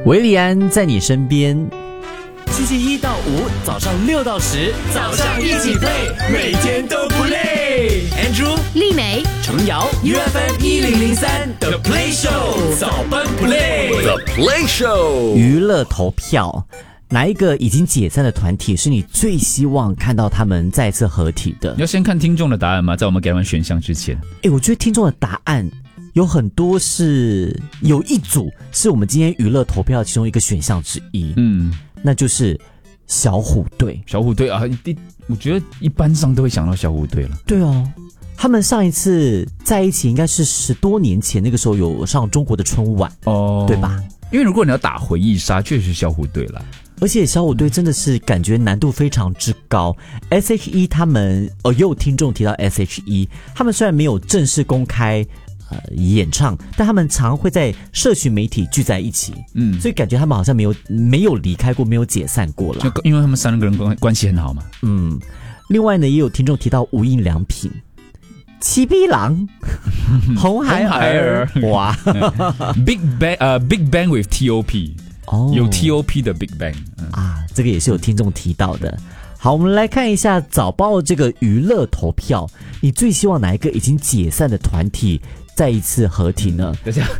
维里安在你身边， 星期一到五早上6到10，早上一起 play， 每天都不累。Andrew、 丽美、 程瑶 ，UFM 1003 The Play Show 早班 Play，The Play Show 娱乐投票。哪一个已经解散的团体是你最希望看到他们再次合体的？ 你要先看听众的答案吗？在我们给他们选项之前， 我觉得听众的答案有很多是有一组是我们今天娱乐投票的其中一个选项之一，那就是小虎队。 小虎队啊，我觉得一般上都会想到小虎队了。 对哦，他们上一次在一起应该是10多年前，那个时候有上中国的春晚哦，对吧？ 因为如果你要打回忆杀，确实是小虎队啦。 而且小虎队真的是感觉难度非常之高。SHE 他们也有听众提到 SHE， 他们虽然没有正式公开演唱，但他们常会在社群媒体聚在一起，所以感觉他们好像没有离开过，没有解散过了。 就因为他们3个人关系很好嘛。 另外呢，也有听众提到无印良品、七匹狼、红孩儿，哇 ，Big Bang with T.O.P。有 T.O.P 的 Big Bang 这个也是有听众提到的。好，我们来看一下早报这个娱乐投票，你最希望哪一个已经解散的团体再一次合体呢？ 等一下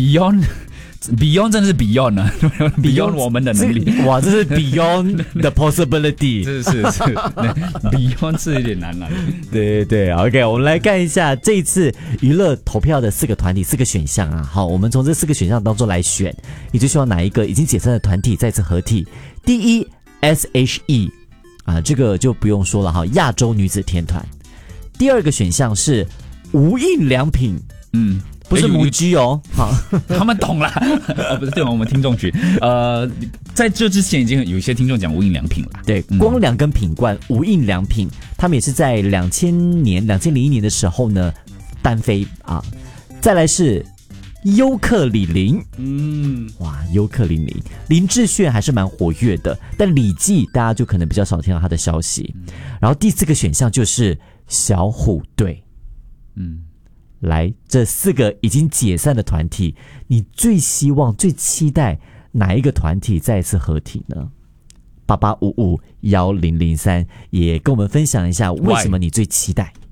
Beyond 真的是 Beyond 啊，Beyond 我们的能力， 哇，这是 Beyond the possibility， 是Beyond 是有点难了。 对 ，OK， 我们来看一下这一次娱乐投票的4个团体4个选项啊。好，我们从这4个选项当中来选，你最希望哪一个已经解散的团体再次合体？第一 SHE 这个就不用说了哈，亚洲女子天团。第二个选项是无印良品，不是母鸡哦，好， 他们懂了，不是对我们听众群。在这之前已经有一些听众讲无印良品了， 对，光2根品冠，无印良品，他们也是在2001年的时候呢单飞啊。再来是优客李林，哇，优客李林，林志炫还是蛮活跃的，但李记大家就可能比较少听到他的消息。然后第4个选项就是小虎队，来，这4个已经解散的团体，你最希望、最期待哪一个团体再次合体呢？88551003也跟我们分享一下，为什么你最期待？